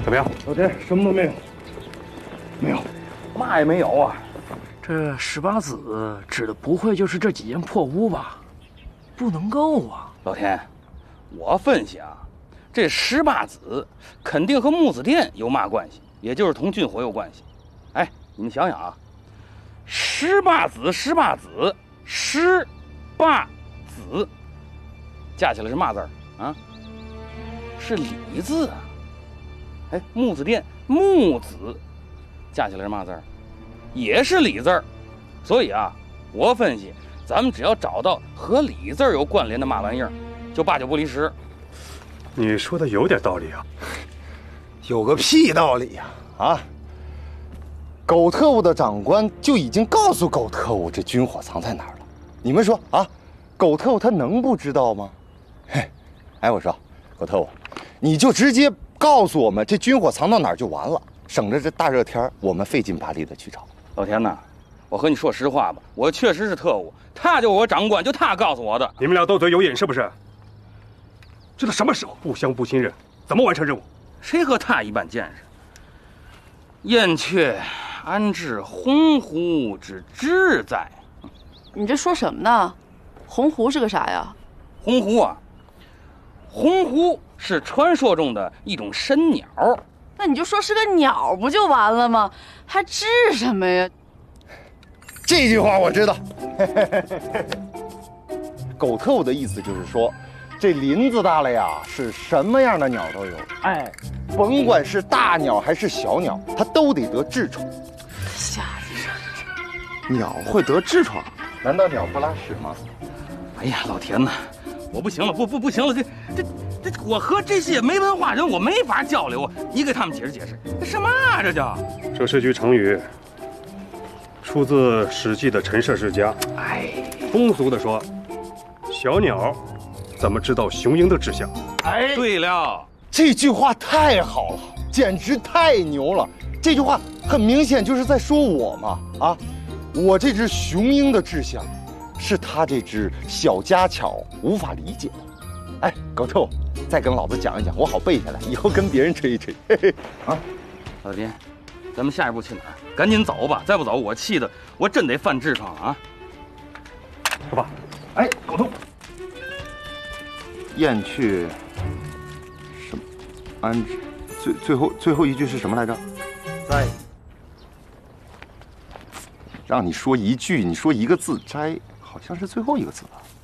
怎么样？ 老田，什么都没有，没有，嘛也没有啊。 这18子指的不会就是这几间破屋吧？不能够啊！ 老田，我分析啊，这18子肯定和木子店有嘛关系，也就是同军火有关系。哎，你们想想啊，18子，18子，18子，加起来是嘛字儿啊？是李字啊。哎，木子店木子，加起来是嘛字儿？也是李字儿。所以啊，我分析，咱们只要找到和李字儿有关联的嘛玩意儿，就8九不离10。 你说的有点道理啊。 有个屁道理呀！啊，狗特务的长官就已经告诉狗特务这军火藏在哪儿了。你们说啊，狗特务他能不知道吗？嘿，哎，我说，狗特务，你就直接告诉我们这军火藏到哪儿就完了，省着这大热天我们费劲巴力的去找。 老田呐，我和你说实话吧，我确实是特务，他就是我长官，就他告诉我的。 你们俩斗嘴有瘾是不是？这都什么时候，互相不信任，怎么完成任务？ 谁和他一般见识？燕雀安知鸿鹄之志哉？ 你这说什么呢？鸿鹄是个啥呀？ 鸿鹄啊，鸿鹄是传说中的一种神鸟。 那你就说是个鸟不就完了吗？还治什么呀？ 这句话我知道。狗特务的意思就是说，这林子大了呀，是什么样的鸟都有。哎，甭管是大鸟还是小鸟，它都得得痔疮。 瞎子， 鸟会得痔疮？难道鸟不拉屎吗？ 哎呀，老田呐，我不行了，不行了，这，我和这些没文化人我没法交流啊！你给他们解释解释，这什么啊？这叫？ 这是句成语，出自《史记》的陈涉世家。 哎， 通俗的说，小鸟怎么知道雄鹰的志向？ 哎，对了， 这句话太好了，简直太牛了！这句话很明显就是在说我嘛！啊，我这只雄鹰的志向，是他这只小家巧无法理解的。哎，狗特务，再跟老子讲一讲，我好背下来，以后跟别人吹一吹。嘿嘿，啊， 老田，咱们下一步去哪儿？赶紧走吧，再不走我气的我真得犯痔疮啊！ 走吧。 哎，狗特务，燕雀什么安之？最后一句是什么来着？ 摘。 让你说一句，你说一个字，摘，好像是最后一个字吧？